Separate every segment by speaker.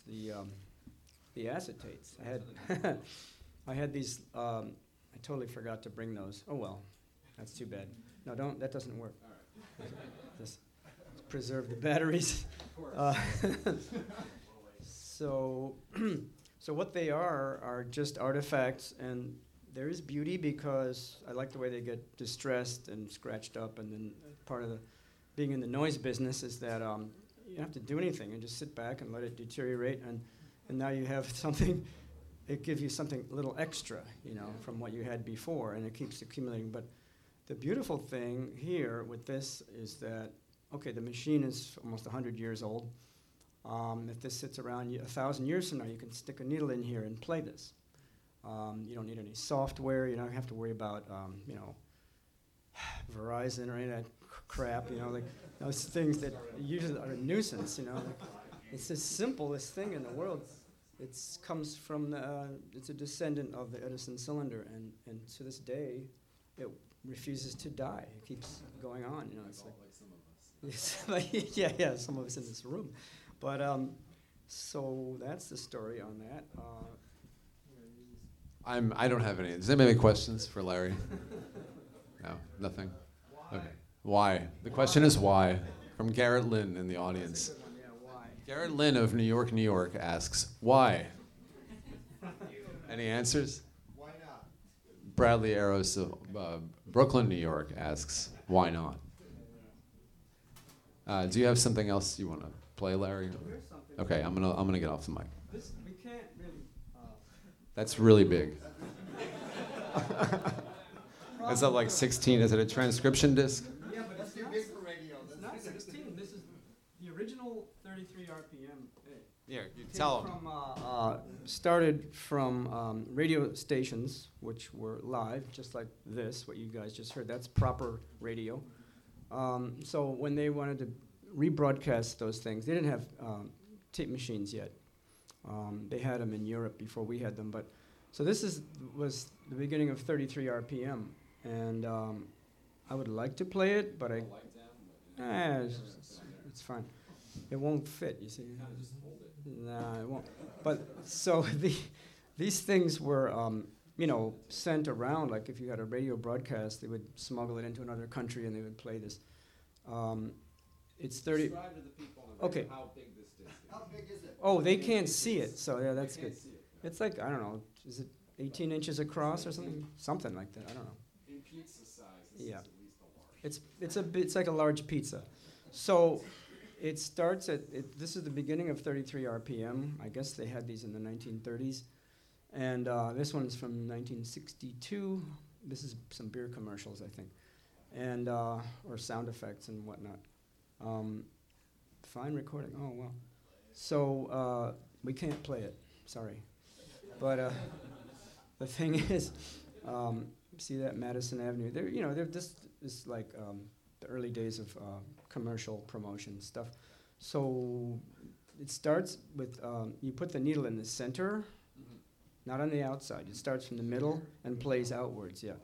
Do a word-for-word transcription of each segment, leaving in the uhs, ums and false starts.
Speaker 1: was the um, the acetates. I had I had these. Um, I totally forgot to bring those. Oh well, that's too bad. No, don't. That doesn't work. Just preserve the batteries. Uh, so, so what they are are just artifacts, and there is beauty because I like the way they get distressed and scratched up, and then part of the being in the noise business is that um, you don't have to do anything and just sit back and let it deteriorate, and and now you have something. It gives you something a little extra, you know, from what you had before, and it keeps accumulating. But the beautiful thing here with this is that, okay, the machine is almost one hundred years old. Um, if this sits around y- a thousand years from now, you can stick a needle in here and play this. Um, you don't need any software. You don't have to worry about, um, you know, Verizon or any of that c- crap. You know, like those things that usually are a nuisance. You know, like, it's the simplest thing in the world. It comes from the, uh, it's a descendant of the Edison cylinder, and, and to this day, it refuses to die. It keeps going on. You know, it's like, it's like yeah, yeah, some of us in this room, but um, so that's the story on that. Uh,
Speaker 2: I'm. I don't have any. Does anybody have any questions for Larry? No, nothing.
Speaker 3: Why?
Speaker 2: Okay. Why? The question is why. From Garrett Lynn in the audience.
Speaker 1: That's a good one, yeah, why?
Speaker 2: Garrett Lynn of New York, New York asks, why? Any answers?
Speaker 3: Why not?
Speaker 2: Bradley Arrows of uh, Brooklyn, New York asks, why not? Uh, do you have something else you want to play, Larry?
Speaker 1: Here's something.
Speaker 2: Okay, I'm gonna I'm gonna get off the mic.
Speaker 1: This, we can't really. Uh,
Speaker 2: That's really big. Is that like sixteen? Is it a transcription disc?
Speaker 1: yeah, but
Speaker 3: That's
Speaker 1: it's
Speaker 3: too
Speaker 1: not,
Speaker 3: big for radio.
Speaker 1: it's not sixteen. This is the original thirty-three R P M. It
Speaker 2: Yeah, you
Speaker 1: came
Speaker 2: tell them.
Speaker 1: From, uh, uh, started from um, radio stations, which were live, just like this, what you guys just heard. That's proper radio. Um, so when they wanted to rebroadcast those things, they didn't have um, tape machines yet. Um, they had them in Europe before we had them, but so this is was the beginning of thirty-three R P M, and um, I would like to play it, but I eh, it's, it's, it's fine. It won't fit, you see. Nah, it won't. But so the these things were, um, you know, sent around. Like if you had a radio broadcast, they would smuggle it into another country and they would play this. Um, it's thirty.
Speaker 4: Describe to the people on the
Speaker 1: Okay.
Speaker 4: radio how big this disc is.
Speaker 3: How big is it?
Speaker 1: Oh, they can't see it, so yeah, that's
Speaker 4: They can't
Speaker 1: good.
Speaker 4: see it.
Speaker 1: It's like I don't know. Is it eighteen inches across or something? Something like that. I don't know.
Speaker 4: In pizza size, this
Speaker 1: Yeah.
Speaker 4: is at least a large.
Speaker 1: It's it's a bit, it's like a large pizza. So it starts at it, this is the beginning of thirty-three R P M. I guess they had these in the nineteen thirties, and uh, this one's from nineteen sixty-two. This is some beer commercials, I think, and uh, or sound effects and whatnot. Um, fine recording. Oh well. So uh, we can't play it. Sorry, but uh, the thing is. Um, See that Madison Avenue? They're you know they're this is like um, the early days of uh, commercial promotion stuff. So it starts with um, you put the needle in the center, not on the outside. It starts from the middle and plays outwards. Yeah,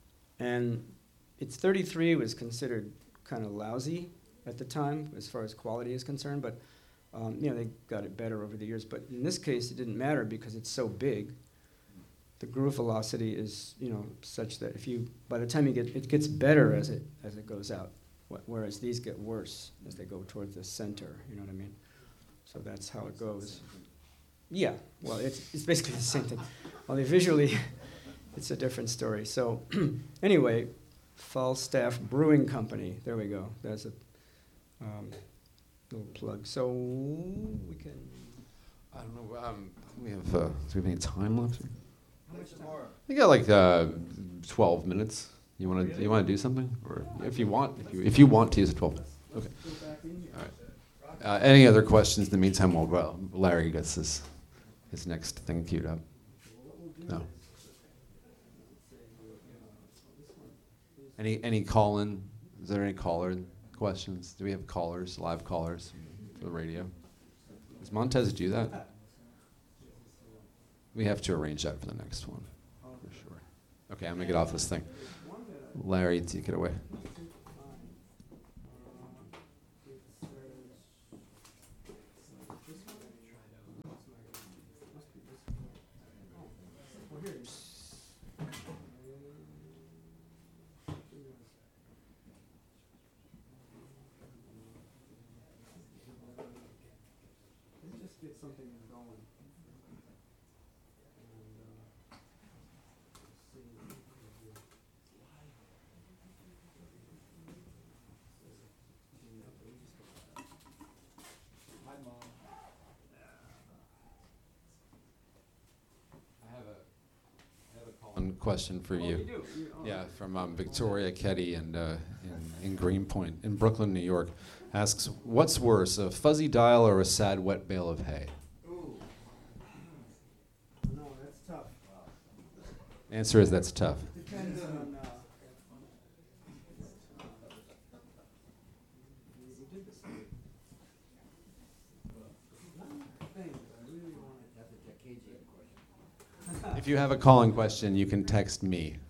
Speaker 1: and it's thirty-three was considered kind of lousy at the time as far as quality is concerned, but um, you know they got it better over the years. But in this case, it didn't matter because it's so big. The groove velocity is, you know, such that if you, by the time you get, it gets better as it as it goes out, wh- whereas these get worse as they go towards the center. You know what I mean? So that's how it goes. Yeah. Well, it's it's basically the same thing. Only visually, it's a different story. So, anyway, Falstaff Brewing Company. There we go. There's a um, little plug. So we can.
Speaker 2: I don't know. Um, we have. Uh, do we have any time left?
Speaker 3: How much more?
Speaker 2: We got like uh, twelve minutes. You want to? You want to do something, or if you want, if you if you want to use the twelve. Okay. All right. Uh, any other questions in the meantime while well, Larry gets his his next thing queued up? No. Any any call in? Is there any caller questions? Do we have callers, live callers for the radio? Does Montez do that? We have to arrange that for the next one, for sure. Okay, I'm gonna get off this thing. Larry, take it away.
Speaker 1: here. Let's just get something going. And, uh, let's see.
Speaker 3: Hi, Mom.
Speaker 2: I have a, I have a call-in question for
Speaker 1: Oh,
Speaker 2: you.
Speaker 1: you do? You- oh.
Speaker 2: Yeah, from um, Victoria Ketty and uh, in, in Greenpoint, in Brooklyn, New York, asks, what's worse, a fuzzy dial or a sad wet bale of hay?
Speaker 3: Ooh.
Speaker 1: No, that's tough.
Speaker 2: Answer is that's tough.
Speaker 1: Depends on, uh, we did this thing. One thing that I really wanted.
Speaker 3: That's a J K G question.
Speaker 2: If you have a call-in question, you can text me.